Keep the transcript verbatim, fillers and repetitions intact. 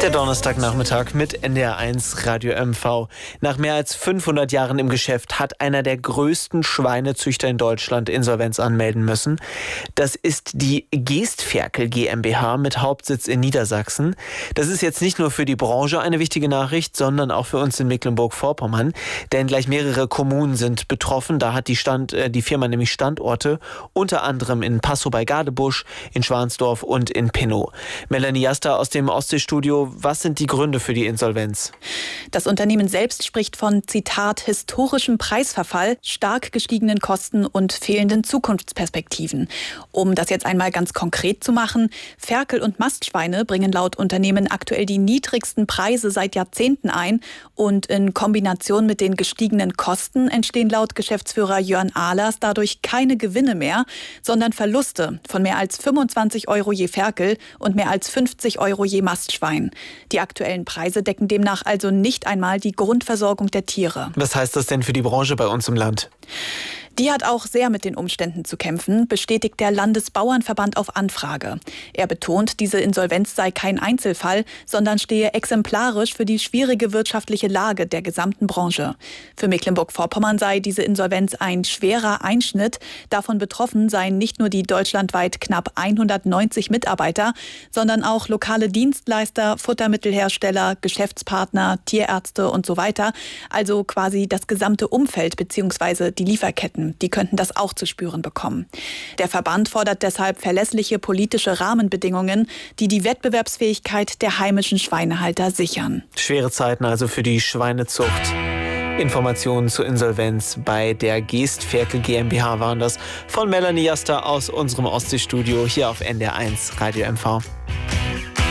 Der Donnerstagnachmittag mit N D R eins Radio M V. Nach mehr als fünfhundert Jahren im Geschäft hat einer der größten Schweinezüchter in Deutschland Insolvenz anmelden müssen. Das ist die Geestferkel GmbH mit Hauptsitz in Niedersachsen. Das ist jetzt nicht nur für die Branche eine wichtige Nachricht, sondern auch für uns in Mecklenburg-Vorpommern. Denn gleich mehrere Kommunen sind betroffen. Da hat die, Stand, äh, die Firma nämlich Standorte, unter anderem in Passow bei Gadebusch, in Schwansdorf und in Pinnow. Melanie Jaster aus dem Ostseestudio. Was sind die Gründe für die Insolvenz? Das Unternehmen selbst spricht von, Zitat, historischem Preisverfall, stark gestiegenen Kosten und fehlenden Zukunftsperspektiven. Um das jetzt einmal ganz konkret zu machen, Ferkel- und Mastschweine bringen laut Unternehmen aktuell die niedrigsten Preise seit Jahrzehnten ein. Und in Kombination mit den gestiegenen Kosten entstehen laut Geschäftsführer Jörn Ahlers dadurch keine Gewinne mehr, sondern Verluste von mehr als fünfundzwanzig Euro je Ferkel und mehr als fünfzig Euro je Mastschwein. Die aktuellen Preise decken demnach also nicht einmal die Grundversorgung der Tiere. Was heißt das denn für die Branche bei uns im Land? Die hat auch sehr mit den Umständen zu kämpfen, bestätigt der Landesbauernverband auf Anfrage. Er betont, diese Insolvenz sei kein Einzelfall, sondern stehe exemplarisch für die schwierige wirtschaftliche Lage der gesamten Branche. Für Mecklenburg-Vorpommern sei diese Insolvenz ein schwerer Einschnitt. Davon betroffen seien nicht nur die deutschlandweit knapp hundertneunzig Mitarbeiter, sondern auch lokale Dienstleister, Futtermittelhersteller, Geschäftspartner, Tierärzte und so weiter. Also quasi das gesamte Umfeld bzw. die Lieferketten. Die könnten das auch zu spüren bekommen. Der Verband fordert deshalb verlässliche politische Rahmenbedingungen, die die Wettbewerbsfähigkeit der heimischen Schweinehalter sichern. Schwere Zeiten also für die Schweinezucht. Informationen zur Insolvenz bei der Geestferkel GmbH waren das von Melanie Jaster aus unserem Ostseestudio hier auf N D R eins Radio M V.